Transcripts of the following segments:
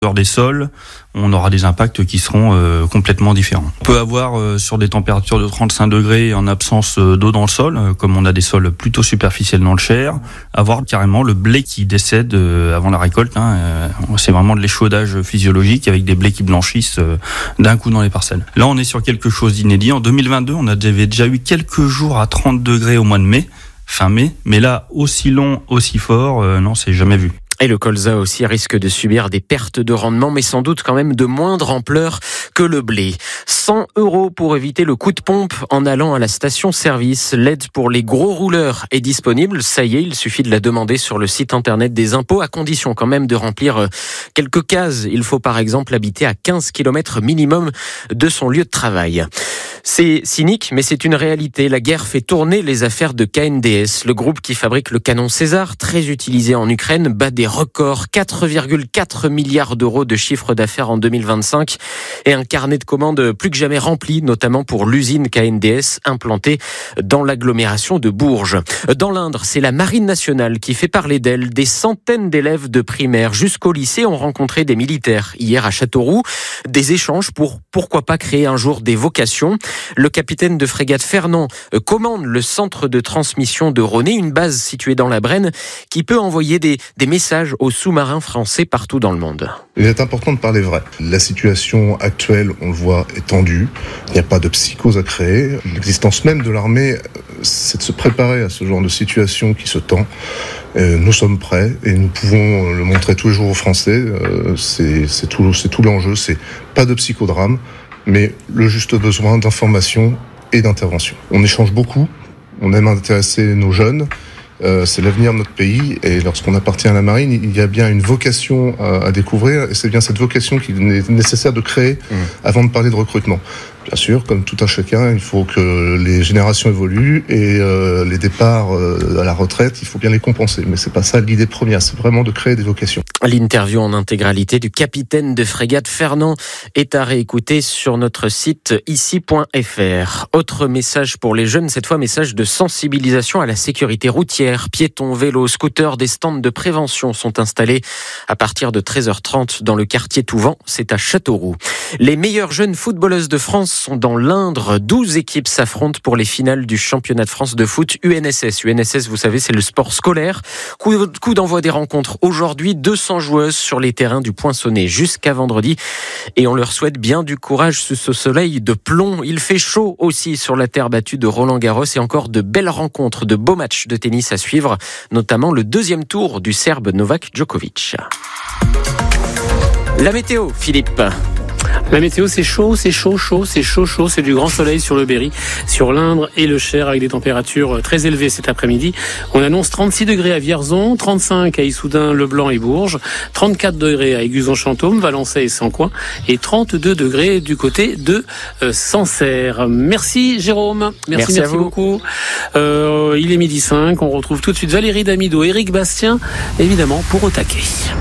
des sols, on aura des impacts qui seront complètement différents. On peut avoir sur des températures de 35 degrés en absence d'eau dans le sol, comme on a des sols plutôt superficiels dans le Cher, avoir carrément le blé qui décède avant la récolte. C'est vraiment de l'échaudage physiologique avec des blés qui blanchissent d'un coup dans les parcelles. Là, on est sur quelque chose d'inédit. En 2022, on avait déjà eu quelques jours à 30 degrés au mois de mai, fin mai, mais là, aussi long, aussi fort, non, c'est jamais vu. Et le colza aussi risque de subir des pertes de rendement, mais sans doute quand même de moindre ampleur que le blé. 100 € pour éviter le coup de pompe en allant à la station-service. L'aide pour les gros rouleurs est disponible. Ça y est, il suffit de la demander sur le site internet des impôts, à condition quand même de remplir quelques cases. Il faut par exemple habiter à 15 km minimum de son lieu de travail. C'est cynique, mais c'est une réalité. La guerre fait tourner les affaires de KNDS. Le groupe qui fabrique le canon César, très utilisé en Ukraine, bat des records. 4,4 milliards d'euros de chiffre d'affaires en 2025 et un carnet de commandes plus que jamais rempli, notamment pour l'usine KNDS implantée dans l'agglomération de Bourges. Dans l'Indre, c'est la Marine nationale qui fait parler d'elle. Des centaines d'élèves de primaire jusqu'au lycée ont rencontré des militaires hier à Châteauroux. Des échanges pour pourquoi pas créer un jour des vocations. Le capitaine de frégate Fernand commande le centre de transmission de Roné, une base située dans la Brenne qui peut envoyer des messages aux sous-marins français partout dans le monde. Il est important de parler vrai. La situation actuelle, on le voit, est tendue. Il n'y a pas de psychose à créer. L'existence même de l'armée, c'est de se préparer à ce genre de situation qui se tend. Nous sommes prêts et nous pouvons le montrer tous les jours aux Français. C'est tout l'enjeu. C'est pas de psychodrame, mais le juste besoin d'information et d'intervention. On échange beaucoup, on aime intéresser nos jeunes, c'est l'avenir de notre pays, et lorsqu'on appartient à la marine, il y a bien une vocation à découvrir, et c'est bien cette vocation qu'il est nécessaire de créer avant de parler de recrutement. Bien sûr, comme tout un chacun, il faut que les générations évoluent et les départs à la retraite, il faut bien les compenser. Mais c'est pas ça l'idée première, c'est vraiment de créer des vocations. L'interview en intégralité du capitaine de frégate Fernand est à réécouter sur notre site ici.fr. Autre message pour les jeunes, cette fois message de sensibilisation à la sécurité routière. Piétons, vélos, scooters, des stands de prévention sont installés à partir de 13h30 dans le quartier Touvent, c'est à Châteauroux. Les meilleures jeunes footballeuses de France sont dans l'Indre. 12 équipes s'affrontent pour les finales du championnat de France de foot UNSS. UNSS, vous savez, c'est le sport scolaire. Coup d'envoi des rencontres aujourd'hui. 200 joueuses sur les terrains du Poinçonnet jusqu'à vendredi. Et on leur souhaite bien du courage sous ce soleil de plomb. Il fait chaud aussi sur la terre battue de Roland-Garros et encore de belles rencontres, de beaux matchs de tennis à suivre, notamment le deuxième tour du Serbe Novak Djokovic. La météo, Philippe. La météo, c'est chaud, c'est du grand soleil sur le Berry, sur l'Indre et le Cher avec des températures très élevées cet après-midi. On annonce 36 degrés à Vierzon, 35 à Issoudun, Leblanc et Bourges, 34 degrés à Aiguzon-Chantôme, Valençay et Sancoin et 32 degrés du côté de Sancerre. Merci Jérôme, merci beaucoup. Il est 12h05, on retrouve tout de suite Valérie Damido, Éric Bastien, évidemment pour Au Taquet.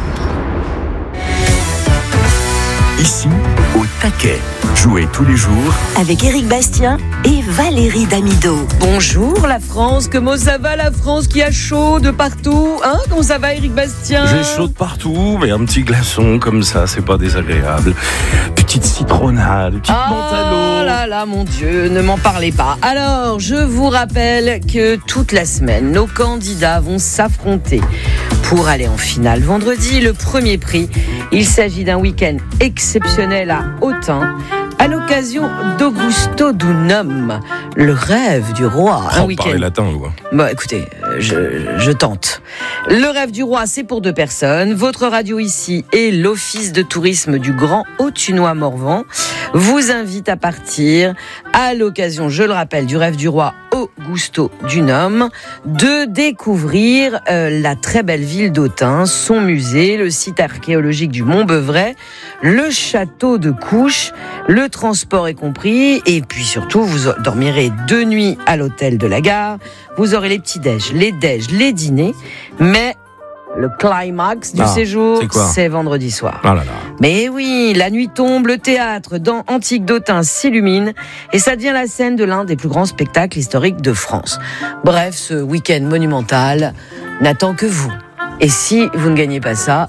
Ici, Au Taquet. Jouez tous les jours avec Éric Bastien et Valérie Damido. Bonjour la France, comment ça va la France qui a chaud de partout, hein? Comment ça va Éric Bastien? J'ai chaud de partout, mais un petit glaçon comme ça, c'est pas désagréable. Petite citronnade, petite menthe à l'eau. Oh là là, mon Dieu, ne m'en parlez pas. Alors, je vous rappelle que toute la semaine, nos candidats vont s'affronter pour aller en finale. Vendredi, le premier prix. Il s'agit d'un week-end exceptionnel à Autun, à l'occasion d'Augusto Dunum, le rêve du roi. Un week-end. Parler latin, ou quoi? Bon, écoutez, je tente. Le rêve du roi, c'est pour 2 personnes. Votre radio ici et l'office de tourisme du Grand Autunois-Morvan vous invitent à partir à l'occasion, je le rappelle, du rêve du roi Augusto Dunum, de découvrir la très belle ville d'Autun, son musée, le site archéologique du Mont-Beuvray, le château de Couches, le transport est compris, et puis surtout, vous dormirez 2 nuits à l'hôtel de la gare, vous aurez les petits-déj, les dîners, mais le climax du séjour, c'est vendredi soir. Ah là là. Mais oui, la nuit tombe, le théâtre dans Antique d'Autun s'illumine et ça devient la scène de l'un des plus grands spectacles historiques de France. Bref, ce week-end monumental n'attend que vous. Et si vous ne gagnez pas ça,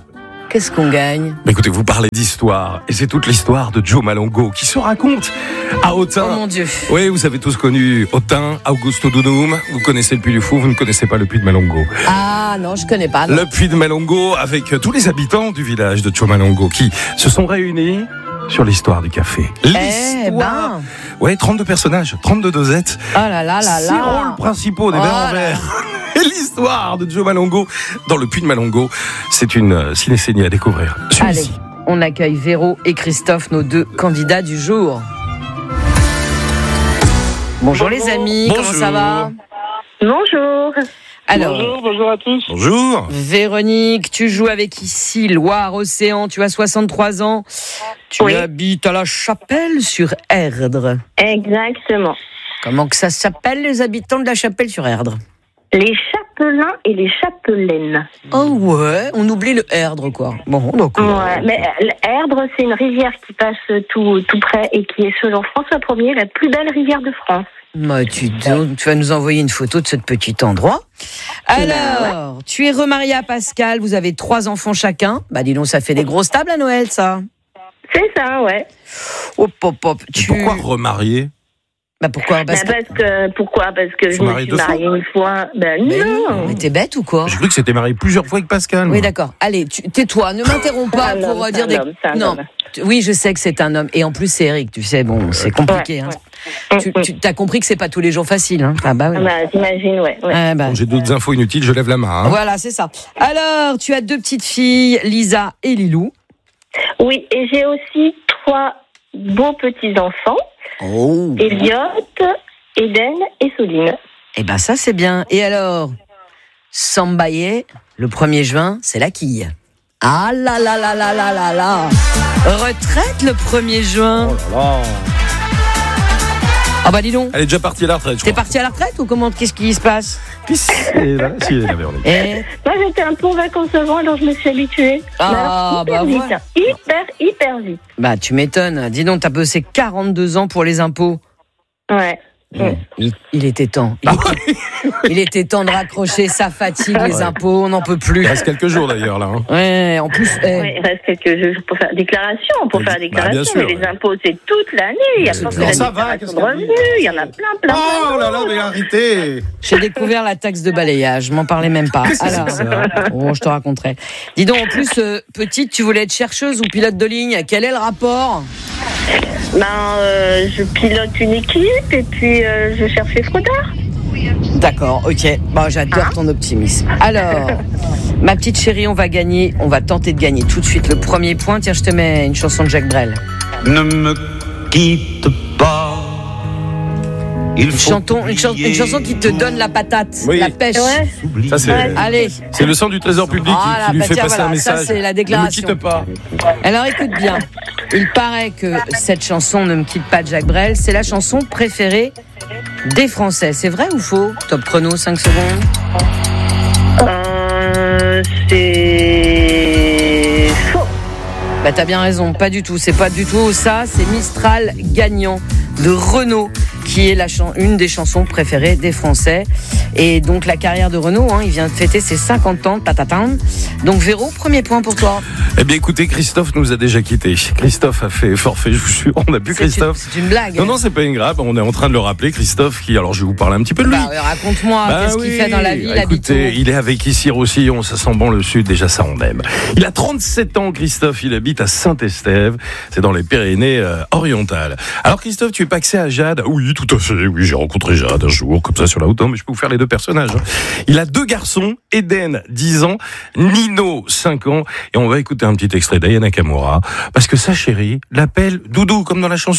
Qu'est-ce qu'on gagne? Mais écoutez, vous parlez d'histoire, et c'est toute l'histoire de Joe Malongo qui se raconte à Autun. Oh mon Dieu. Oui, vous avez tous connu Autun, Augusto Dunum. Vous connaissez le Puy du Fou, vous ne connaissez pas le Puy de Malongo. Ah non, je connais pas. Non. Le Puy de Malongo, avec tous les habitants du village de Joe Malongo qui se sont réunis sur l'histoire du café. L'histoire. Ouais, 32 personnages, 32 dosettes. Oh là là là là. 6 rôles principaux des verres en verre. Et l'histoire de Joe Malongo dans le Puy de Malongo, c'est une cinécénie à découvrir. Allez, on accueille Véro et Christophe, nos 2 candidats du jour. Bonjour les amis, Bonjour. comment ça va? Bonjour. Alors, Bonjour à tous. Bonjour. Véronique, tu joues avec ici Loire-Océan, tu as 63 ans, tu habites à la Chapelle-sur-Erdre. Exactement. Comment que ça s'appelle, les habitants de la Chapelle-sur-Erdre? Les chapelains et les chapelaines. Oh ouais, on oublie le Erdre, quoi. Bon, d'accord. Ouais, mais l'Erdre, c'est une rivière qui passe tout près et qui est, selon François Ier, la plus belle rivière de France. Bah, tu vas nous envoyer une photo de ce petit endroit. Alors, tu es remariée à Pascal, vous avez 3 enfants chacun. Bah, dis donc, ça fait des grosses tables à Noël, ça. C'est ça, ouais. Hop, hop, hop. Pourquoi remarier? Bah, pourquoi? Parce que je me suis mariée une fois. Ben non. Mais t'es bête ou quoi? J'ai cru que c'était marié plusieurs fois avec Pascal. Oui, d'accord. Allez, tais-toi, ne m'interromps pas pour dire des... Non. Oui, je sais que c'est un homme. Et en plus, c'est Eric, tu sais, bon, c'est compliqué. Ouais. Tu as compris que c'est pas tous les jours facile. Hein. Ah bah oui. Bah, j'imagine, ouais. Ah bah. Bon, j'ai d'autres infos inutiles, je lève la main. Hein. Voilà, c'est ça. Alors, tu as 2 petites filles, Lisa et Lilou. Oui, et j'ai aussi 3 beaux petits-enfants. Oh. Elliot, Eden et Soline. Eh ben ça, c'est bien. Et alors, Sambaye, le 1er juin, c'est la quille. Ah là là là là là là là. Retraite le 1er juin. Oh là là. Ah bah dis donc. Elle est déjà partie à la retraite, je T'es crois. partie à la retraite ou comment? Qu'est-ce qui se passe? Moi, j'étais un peu en vacances avant, alors je me suis habituée. Ah, hyper vite, voilà. hyper vite. Bah, tu m'étonnes. Dis donc, t'as bossé 42 ans pour les impôts. Ouais. Il était temps. Il était temps de raccrocher, ça fatigue les impôts, on n'en peut plus. Il reste quelques jours d'ailleurs là. Hein. Ouais, en plus. Ouais, il reste quelques jours pour faire déclaration. Bien sûr, mais les impôts, c'est toute l'année. Il y a pas que la déclaration de revenus. Il y en a plein. Oh là là, mais arrêtez. J'ai découvert la taxe de balayage, je m'en parlais même pas. Alors, je te raconterai. Dis donc, en plus, petite, tu voulais être chercheuse ou pilote de ligne. Quel est le rapport? Je pilote une équipe et puis je cherche les fraudeurs. D'accord, ok. Bon, j'adore ton optimisme. Alors, ma petite chérie, on va tenter de gagner tout de suite le premier point. Tiens, je te mets une chanson de Jacques Brel. Ne me quitte pas. Une chanson qui te donne la patate, la pêche. Ouais. Ça, Allez. C'est le sang du trésor public qui lui fait passer un message. Ça, c'est la déclaration. Ne me quitte pas. Alors, écoute bien. Il paraît que cette chanson, Ne me quitte pas de Jacques Brel, c'est la chanson préférée des Français. C'est vrai ou faux? Top chrono, 5 secondes. C'est faux. Bah, t'as bien raison, pas du tout. C'est pas du tout ça. C'est Mistral gagnant de Renaud, qui est une des chansons préférées des Français. Et donc la carrière de Renaud, il vient de fêter ses 50 ans, tatatam. Donc Véro, premier point pour toi. Eh bien écoutez, Christophe nous a déjà quittés. Christophe a fait forfait, je vous jure, on n'a plus Christophe. C'est une blague. Non, c'est pas une grave, on est en train de le rappeler, Christophe, alors je vais vous parler un petit peu de lui. Raconte-moi, qu'est-ce qu'il fait dans la vie, écoutez, il est avec ici Roussillon, ça sent bon le sud, déjà ça on aime. Il a 37 ans, Christophe, il habite à Saint-Estève, c'est dans les Pyrénées orientales. Alors Christophe, tu es paxé à Jade? Oui, tout à fait, oui, j'ai rencontré Jade un jour, comme ça sur la route, mais je peux vous faire les 2 personnages. Il a 2 garçons, Eden, 10 ans, Nino, 5 ans, et on va écouter un petit extrait d'Aya Nakamura, parce que sa chérie l'appelle Doudou, comme dans la chanson.